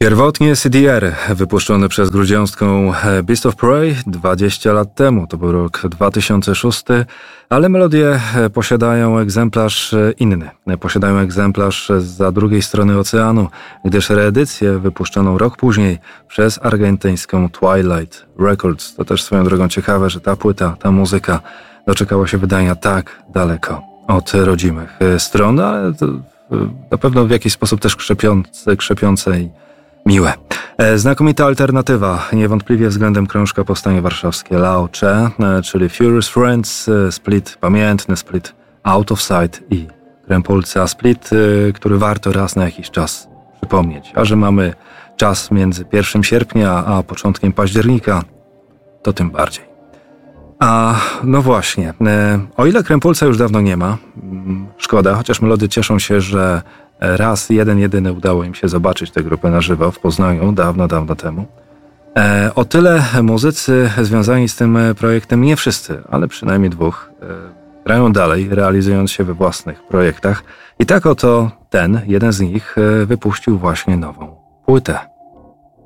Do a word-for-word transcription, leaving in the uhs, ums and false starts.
Pierwotnie C D R, wypuszczony przez grudziącką Beast of Prey dwadzieścia lat temu, to był rok dwa tysiące szósty, ale melodie posiadają egzemplarz inny. Posiadają egzemplarz za drugiej strony oceanu, gdyż reedycję wypuszczoną rok później przez argentyńską Twilight Records. To też swoją drogą ciekawe, że ta płyta, ta muzyka doczekała się wydania tak daleko od rodzimych stron, ale to na pewno w jakiś sposób też krzepiące, krzepiące i miłe. Znakomita alternatywa, niewątpliwie względem krążka Powstanie Warszawskie Lao Che, czyli Furious Friends, split, pamiętny split Out of Sight i Krempulca, split, który warto raz na jakiś czas przypomnieć. A że mamy czas między pierwszym sierpnia a początkiem października, to tym bardziej. A no właśnie, o ile Krempulca już dawno nie ma, szkoda, chociaż melody cieszą się, że raz, jeden, jedyny udało im się zobaczyć tę grupę na żywo w Poznaniu dawno, dawno temu. E, o tyle muzycy związani z tym projektem, nie wszyscy, ale przynajmniej dwóch, e, grają dalej, realizując się we własnych projektach. I tak oto ten, jeden z nich, e, wypuścił właśnie nową płytę.